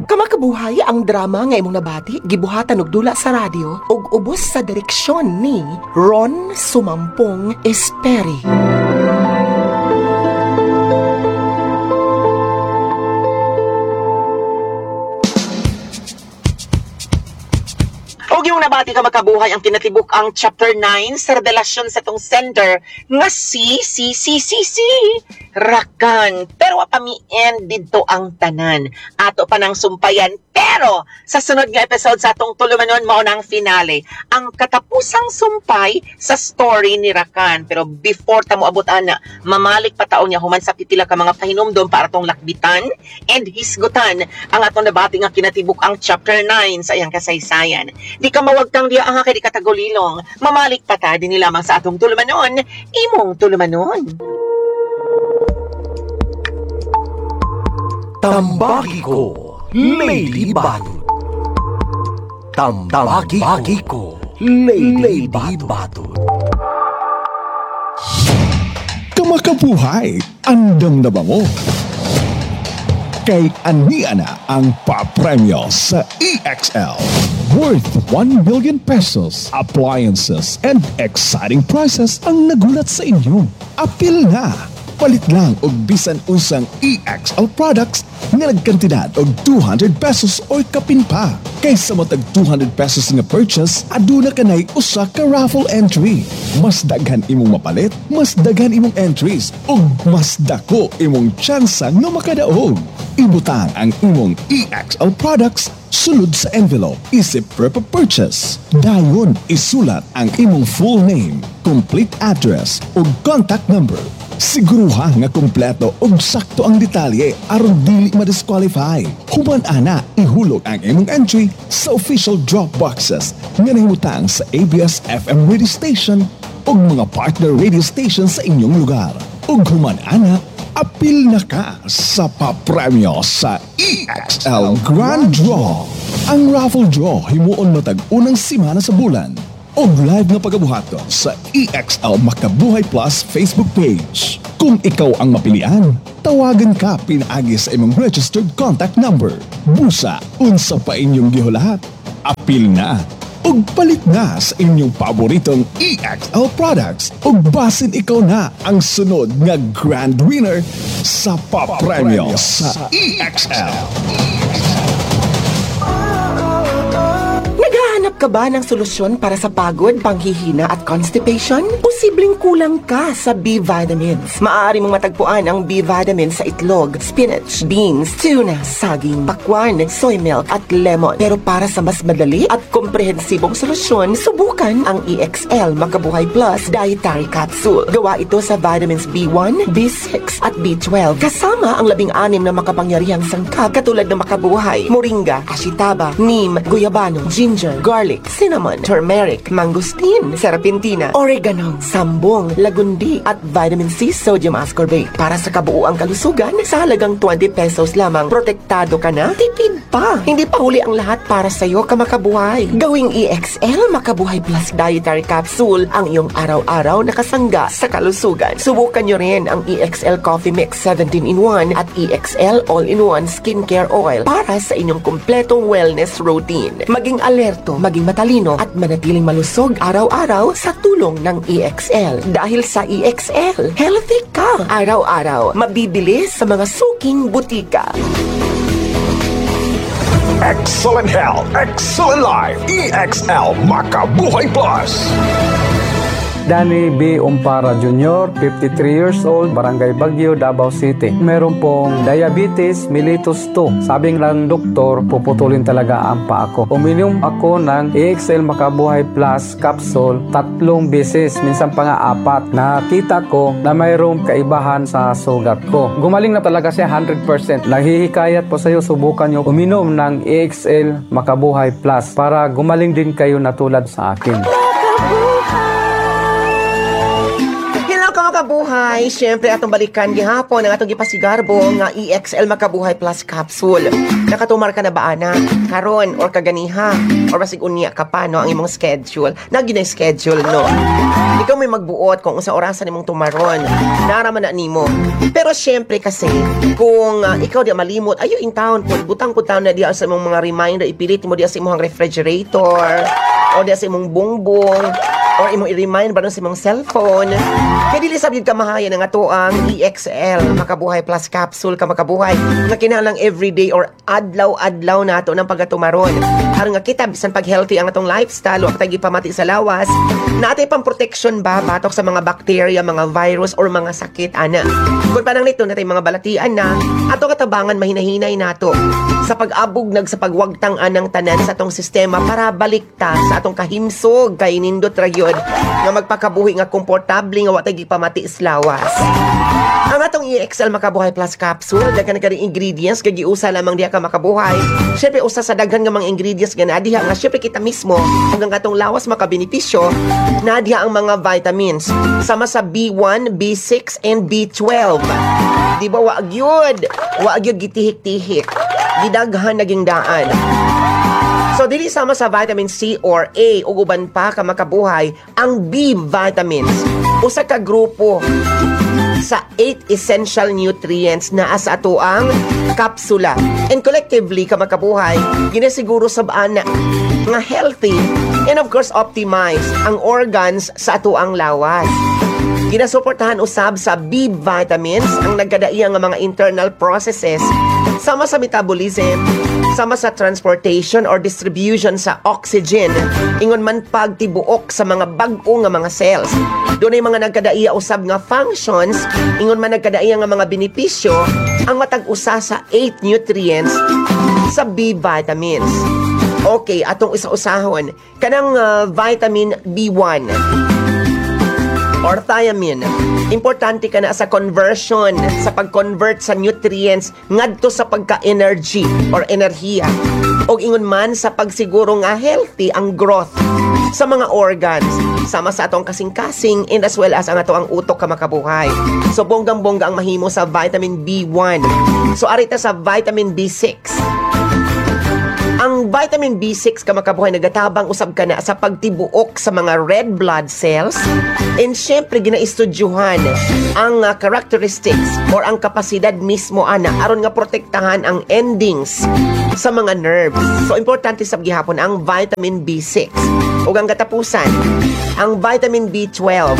Kamakabuhay ang drama nga imong nabati, gibuhatan og dula sa radyo ug ubos sa direksyon ni Ron Sumampong Esperi. Og yung nabati ka makabuhay ang kinatibuk ang chapter 9 sa revelasyon sa tong sender nga si Rakan. Pero apami-end dito ang tanan. Ato pa nang sumpayan. Pero sa sunod nga episode sa atong tulumanon mao nang finale. Ang katapusang sumpay sa story ni Rakan. Pero before ta moabot ana, mamalik pa taon niya human sa pipila ka mga pahinumdom para tong lakbitan and hisgutan ang atong nabati nga kinatibuk ang chapter 9 sa iyang kasaysayan. Di ka mawagtang diya ang kay di katagulilong. Mamalik pa ta din lamang sa atong tulumanon, imong tulumanon. Tambaki ko, Lady Badut. Tambaki ko, Lady Badut. Kamakabuhay, andam na ba mo? Kay ania na ang papremyo sa EXL. Worth 1 million pesos, appliances, and exciting prizes ang nagulat sa inyo. Apil na! Palit lang og bisan unsang EXL products nga nagkantidad og 200 pesos or kapin pa. Kaysa matag 200 pesos nga purchase, aduna kanay usa ka raffle entry. Mas daghan imong mapalit, mas daghan imong entries, ug mas dako imong tsansa nga makadaog. Ibutang ang imong EXL products sulod sa envelope isip per purchase. Dayon isulat ang imong full name, complete address ug contact number. Siguruha nga kompleto ug sakto ang detalye aron dili ma-disqualify. Human ana ihulog ang imong entry sa official drop boxes nga nahimutang sa ABS-FM radio station ug mga partner radio station sa inyong lugar. Ug human ana apil na ka sa papremyo sa EXL Grand Draw. Ang raffle draw himuon matag unang simana sa bulan. O live na pagabuhaton sa EXL Makabuhay Plus Facebook page. Kung ikaw ang mapilian, tawagan ka pinaagi sa imong registered contact number. Busa, unsa pa inyong gihulahat. Apil na, ug palit na sa inyong paboritong EXL products. Ug basin ikaw na ang sunod nga grand winner sa papremyo sa EXL. Naghahanap ka ba ng solusyon para sa pagod, panghihina at constipation? Posibleng kulang ka sa B-vitamins. Maaari mong matagpuan ang B-vitamins sa itlog, spinach, beans, tuna, saging, pakwan, soy milk at lemon. Pero para sa mas madali at komprehensibong solusyon, subukan ang EXL Makabuhay Plus Dietary Capsule. Gawa ito sa vitamins B1, B6 at B12. Kasama ang 16 na makapangyarihang sangkap katulad ng makabuhay, moringa, ashitaba, neem, guyabano, ginger, garlic, cinnamon, turmeric, mangosteen, serpentina, oregano, sambong, lagundi, at vitamin C sodium ascorbate. Para sa kabuuang kalusugan, sa halagang 20 pesos lamang, protektado ka na, tipid pa. Hindi pa huli ang lahat para sa'yo, kamakabuhay. Gawing EXL Makabuhay Plus Dietary Capsule ang iyong araw-araw na kasangga sa kalusugan. Subukan nyo rin ang EXL Coffee Mix 17-in-1 at EXL All-in-1 Skincare Oil para sa inyong kumpletong wellness routine. Maging alerto, maging matalino at manatiling malusog araw-araw sa tulong ng EXL. Dahil sa EXL, healthy ka araw-araw. Mabibili sa mga suking butika. Excellent health, excellent life. EXL Makabuhay Plus. Danny B. Umpara Jr., 53 years old, Barangay Baguio, Davao City. Meron pong diabetes mellitus 2. Sabing lang doktor, puputulin talaga ang paa ko. Uminom ako ng EXL Makabuhay Plus capsule 3 beses, minsan pa nga 4. Nakita ko na mayroong kaibahan sa sugat ko. Gumaling na talaga siya 100%. Naghihikayat po sa iyo, subukan nyo uminom ng EXL Makabuhay Plus para gumaling din kayo na tulad sa akin. Makabuhay, syempre atong balikan gihapon ang atong gipasigarbo nga EXL Makabuhay Plus Capsule. Nakatumar ka na ba ana? Karon or kaganiha? Or basig unya ka pa no ang imong schedule? Nagina schedule no. Ikaw may magbuot kung unsa orasan nimong tumaron. Naraman na nimo. Pero syempre kasi kung ikaw di malimot, ayo in town pud butang pud taon na diya sa imong mga reminder, ipilit mo diya sa imong refrigerator o diya sa imong bongbong or imong i-remind ba sa imong cellphone. Kaya dili sabid ka mahayan ang ato ang EXL Makabuhay Plus Capsule ka makabuhay nga kinahanglang everyday or adlaw-adlaw nato ng pagatumaron. Aron nga kita bisan pag healthy ang atong lifestyle wa tay gipamati sa lawas, natay pang protection ba batok sa mga bacteria, mga virus or mga sakit ana. Kung parang nito natay mga balatian na ato katabangan mahinahinay nato sa pag-abog sa pagwagtang anang tanan sa atong sistema para balikta sa atong kahimsog kay nindot ragyod nga magpakabuhi nga komportable nga wa tay gipamati sa lawas. Ang atong EXL Makabuhay Plus Capsule, daghan ka ring ingredients kay giusa lamang diha ka makabuhay. Syempre usa sa daghan nga mga ingredients nga naa diha nga syempre kita mismo hanggang atong lawas makabenepisyo na diha ang mga vitamins sama sa B1, B6 and B12. Di ba wa gyud gitihik-tihik. Gidaghan naging daan. So, dili sama sa vitamin C or A o uban pa ka makabuhay ang B vitamins. Usa ka grupo sa 8 essential nutrients na sa ato ang kapsula. And collectively, ka makabuhay, ginasiguro sa bana nga healthy and of course optimize ang organs sa ato ang lawas. Ginasuportahan usab sa B vitamins ang nagkadaiya nga mga internal processes sama sa metabolism, sama sa transportation or distribution sa oxygen, ingon man pagtibuok sa mga bag-o nga mga cells. Doon ay mga nagkadaiya usab nga functions, ingon man nagkadaiya nga mga benepisyo ang matag-usa sa 8 nutrients sa B vitamins. Okay, atong isa-usahon kanang vitamin B1 or thiamine. Importante ka na sa conversion, sa pag-convert sa nutrients ngadto sa pagka-energy or enerhiya. O ingon man sa pagsiguro nga healthy ang growth sa mga organs, sama sa atong kasing-kasing and as well as ang ato ang utok ka makabuhay. So bonggang-bongga ang mahimo sa vitamin B1. So arita sa vitamin B6. Ang vitamin B6 ka makabuhay nagatabang usab ka na sa pagtibuok sa mga red blood cells and syempre ginaistudyuhan ang characteristics or ang kapasidad mismo ana aron nga protektahan ang endings sa mga nerves. So importante sab gihapon ang vitamin B6. Ug ang katapusan, ang vitamin B12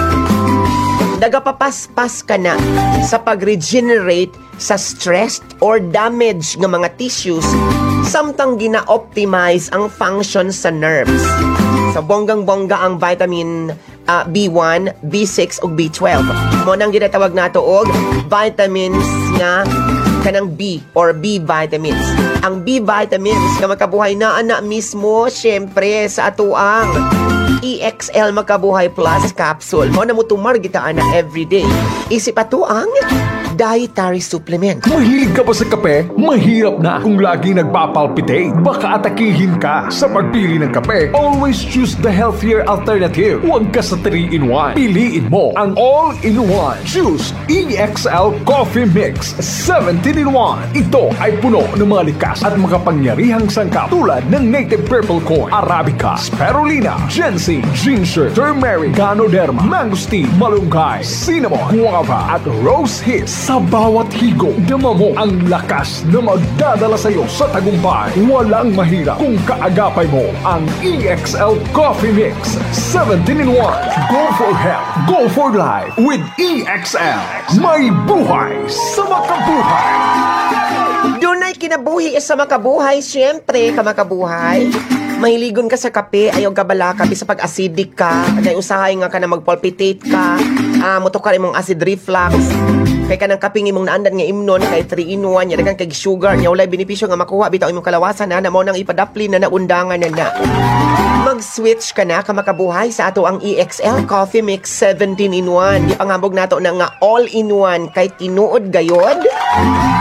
nagapapaspas ka na sa pag-regenerate sa stressed or damaged nga mga tissues samtang gina-optimize ang function sa nerves. So bonggang-bongga ang vitamin B1, B6 ug B12. Mo nang ginatawag nato og vitamins nga kanang B or B vitamins. Ang B vitamins nga makabuhay na ana mismo syempre sa atuang EXL Makabuhay Plus Capsule. Mo na mo tumar kita ana everyday. Isip ato ang dietary supplement. Mahilig ka ba sa kape? Mahirap na kung lagi nagpapalpitate. Baka atakihin ka sa pagpili ng kape. Always choose the healthier alternative. Huwag ka sa 3-in-1. Piliin mo ang all-in-one. Choose EXL Coffee Mix 17-in-1. Ito ay puno ng mga likas at makapangyarihang sangkap tulad ng native purple corn, arabica, spirulina, ginseng, ginger, turmeric, ganoderma, mangosteen, malunggay, cinnamon, guava at rose hips. Sa bawat higo, dama mo ang lakas na magdadala sa iyo sa tagumpay. Walang mahirap kung kaagapay mo ang EXL Coffee Mix 17-in-1. Go for health, go for life with EXL. May buhay sa makabuhay. Dunay kinabuhi sa makabuhay, syempre ka makabuhay. Mahiligon ka sa kape, ayaw ka bala kape sa pag-acidic ka, kaya usahay nga ka na magpalpitate ka, moto ka rin mong acid reflux, kaya ka ng kaping imong naandan nga imnon, kay 3-in-1, yan kay sugar, niya walay benepisyo nga makuha, bitaw imong kalawasan na mo nang ipadapli na naundangan na. Mag-switch ka na ka makabuhay sa ato ang EXL Coffee Mix 17-in-1. Ipangambog nato na nga all-in-one kay tinuod gayod.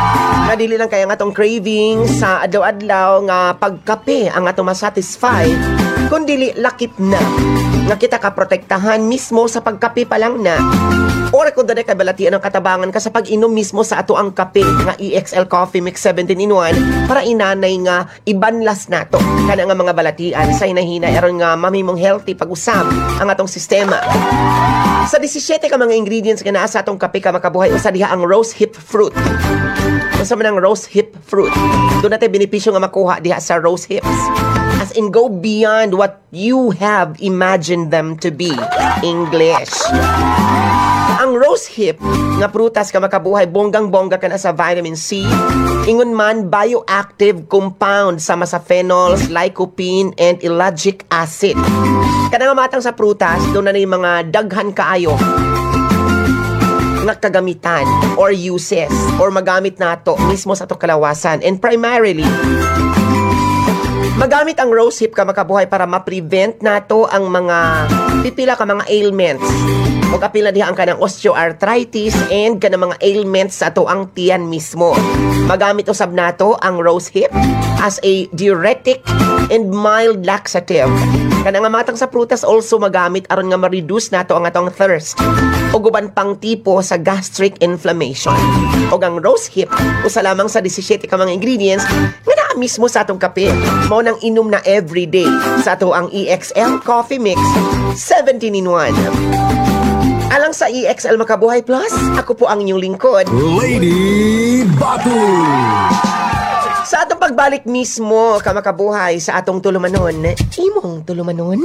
Nga dili lang kaya nga atong craving sa adlaw-adlaw nga pagkape ang atong masatisfy, kundi lakip na nga kita ka protektahan mismo sa pagkape pa lang na. Or kung dali kabalatian ang katabangan ka sa pag-inom mismo sa ato ang kape nga EXL Coffee Mix 17-in-1 para inanay nga ibanlas nato kana nga mga balatian sa inahinay aron nga mamimong healthy pag-usab ang atong sistema. Sa 17 ka mga ingredients nga naa sa atong kape ka makabuhay usa diha ang rose hip fruit. Usa man ang rose hip fruit. Doon natin benepisyo nga makuha diha sa rose hips. As in, go beyond what you have imagined them to be. English. Ang rose hip nga prutas ka makabuhay bonggang-bongga ka na sa vitamin C. Ingon man bioactive compound sama sa phenols, lycopene, and ellagic acid. Kana nga matang sa prutas, doon na yung mga daghan kaayo nga kagamitan or uses or magamit nato mismo sa ato kalawasan. And primarily, magamit ang rose hip ka makabuhay para ma-prevent nato ang mga pipila ka mga ailments. O kapila diha ang kanang osteoarthritis and kanang mga ailments sa ato ang tiyan mismo. Magamit usab nato ang rose hip as a diuretic and mild laxative. Kanang nga matang sa prutas also magamit aron nga ma-reduce nato ang atong thirst o guban pang tipo sa gastric inflammation. O ang rose hip usa lamang sa 17 ka mga ingredients nga naa mismo sa atong kape. Mao nang inom na everyday sa ato ang EXL Coffee Mix 17-in-1. Alang sa EXL Makabuhay Plus, ako po ang inyong lingkod, Lady Batu. Sa atong pagbalik mismo ka makabuhay sa atong tulumanon, imong tulumanon.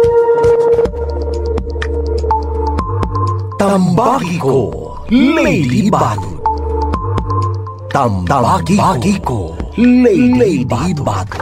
Tambaki ko, Lady Batu. Tambaki ko, Lady Batu.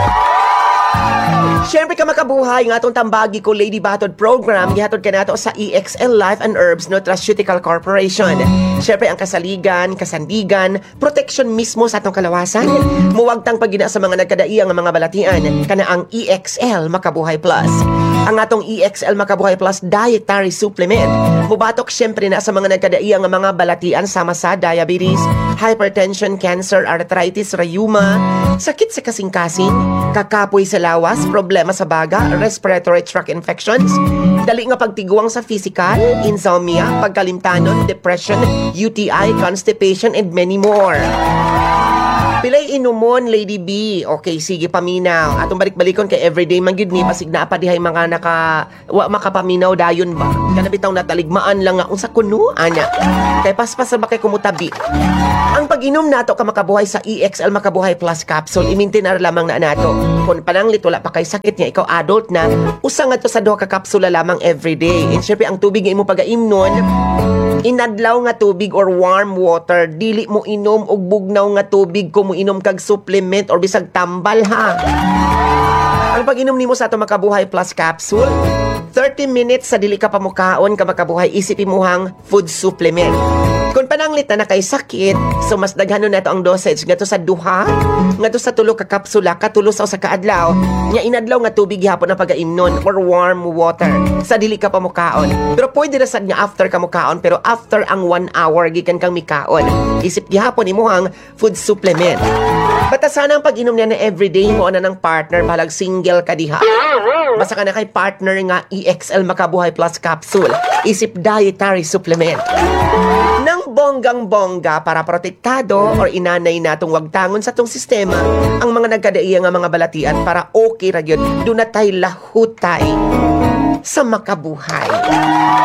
Siyempre ka makabuhay nga atong tambagi ko Lady Batod program gihatod ka nato sa EXL Life and Herbs Nutraceutical Corporation. Siyempre ang kasaligan, kasandigan, protection mismo sa atong kalawasan. Muwagtang pagina sa mga nagkadaiyang mga balatian kana ang EXL Makabuhay Plus. Ang atong EXL Makabuhay Plus dietary supplement. Mubatok siyempre na sa mga nagkadaiyang mga balatian sama sa diabetes, hypertension, cancer, arthritis, rheuma, sakit sa kasing-kasing, kakapoy sa lawas, problema sa baga, respiratory tract infections, dali nga pagtiguang sa physical, insomnia, pagkalimtanon, depression, UTI, constipation, and many more. Pilay inumon, Lady B. Okay, sige, paminaw. Atong balik-balikon kay everyday man gyud ni pasig na pa dihay mga makapaminaw dayon ba. Kana bitaw nataligmaan lang nga unsa kuno ana. Kay paspas ba kay kumutabi. Ang pag-inom nato ka makabuhay sa EXL Makabuhay Plus capsule, i-maintain lamang na nato. Kung pananglit wala pa kay sakit niya, ikaw adult na, usa nga to sa 2 ka kapsula lamang everyday. And syempre ang tubig nga imo pag-aimnon, inadlaw nga tubig or warm water, dili mo inom og bugnaw nga tubig kung mo inom kag supplement or bisag tambal ha. Ang pag-inom nimo sa ato Makabuhay Plus capsule, 30 minutes sa dili ka pa mukaon ka makabuhay, isipin mo hang food supplement. Kung pananglit na kay sakit, so mas daghanon nato ang dosage ngadto sa 2, ngadto sa 3 ka kapsula, katulo sa usa ka adlaw, nya inadlaw nga tubig gihapon ang pag-aimnon or warm water sa dili ka pa mukaon. Pero pwede ra sad nga after ka mukaon, pero after ang 1 hour gikan kang mikaon. Isip gihapon imo hang food supplement. Batasan ang pag-inom niya na everyday mo na ng partner palag single ka diha. Basta ka na kay partner nga EXL Makabuhay Plus capsule. Isip dietary supplement. Nang bonggang-bongga para protektado or inanay natong wagtangon sa tong sistema ang mga nagkadaiya nga mga balatian para okay ra gyud dunay lahutay sa makabuhay.